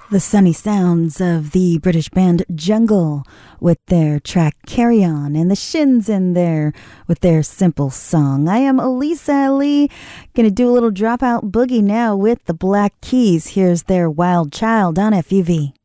The sunny sounds of the British band Jungle with their track Carry On, and the Shins in there with their simple song. I am Elisa Ali, gonna do a little dropout boogie now with the Black Keys. Here's their Wild Child on FUV.